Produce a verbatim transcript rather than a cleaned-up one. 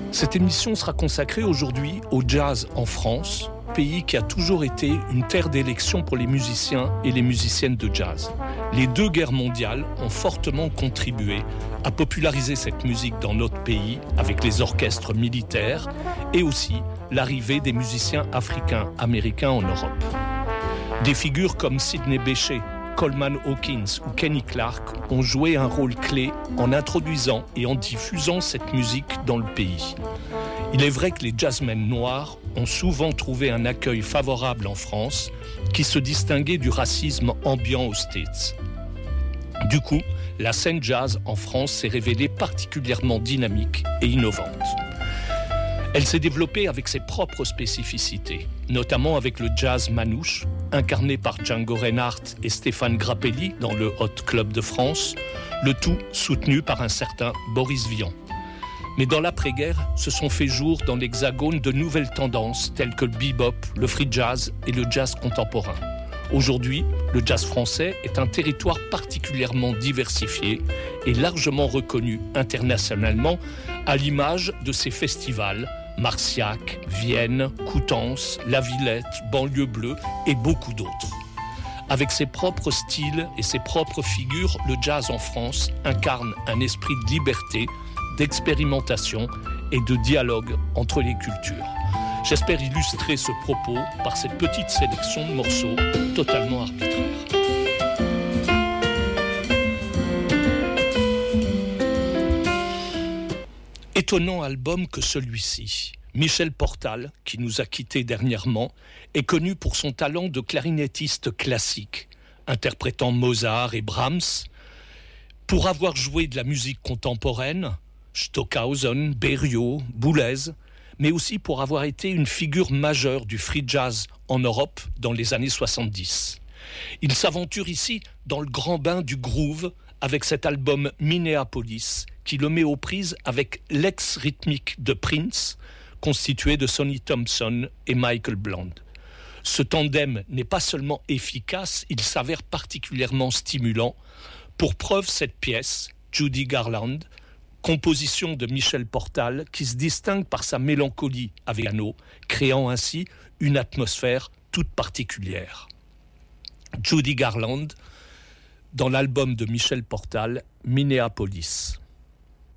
Cette émission sera consacrée aujourd'hui au jazz en France, pays qui a toujours été une terre d'élection pour les musiciens et les musiciennes de jazz. Les deux guerres mondiales ont fortement contribué à populariser cette musique dans notre pays avec les orchestres militaires et aussi l'arrivée des musiciens africains-américains en Europe. Des figures comme Sidney Bechet, Coleman Hawkins ou Kenny Clarke ont joué un rôle clé en introduisant et en diffusant cette musique dans le pays. Il est vrai que les jazzmen noirs ont souvent trouvé un accueil favorable en France qui se distinguait du racisme ambiant aux States. Du coup, la scène jazz en France s'est révélée particulièrement dynamique et innovante. Elle s'est développée avec ses propres spécificités, notamment avec le jazz manouche, incarné par Django Reinhardt et Stéphane Grappelli dans le Hot Club de France, le tout soutenu par un certain Boris Vian. Mais dans l'après-guerre, se sont fait jour dans l'Hexagone de nouvelles tendances telles que le bebop, le free jazz et le jazz contemporain. Aujourd'hui, le jazz français est un territoire particulièrement diversifié et largement reconnu internationalement à l'image de ses festivals Marciac, Vienne, Coutances, La Villette, Banlieue Bleue et beaucoup d'autres. Avec ses propres styles et ses propres figures, le jazz en France incarne un esprit de liberté, d'expérimentation et de dialogue entre les cultures. J'espère illustrer ce propos par cette petite sélection de morceaux totalement arbitraires. Étonnant album que celui-ci. Michel Portal, qui nous a quittés dernièrement, est connu pour son talent de clarinettiste classique, interprétant Mozart et Brahms, pour avoir joué de la musique contemporaine, Stockhausen, Berio, Boulez, mais aussi pour avoir été une figure majeure du free jazz en Europe dans les années soixante-dix. Il s'aventure ici dans le grand bain du groove avec cet album Minneapolis qui le met aux prises avec l'ex-rythmique de Prince, constitué de Sonny Thompson et Michael Bland. Ce tandem n'est pas seulement efficace, il s'avère particulièrement stimulant. Pour preuve, cette pièce, Judy Garland, composition de Michel Portal, qui se distingue par sa mélancolie avec piano, créant ainsi une atmosphère toute particulière. Judy Garland, dans l'album de Michel Portal, Minneapolis.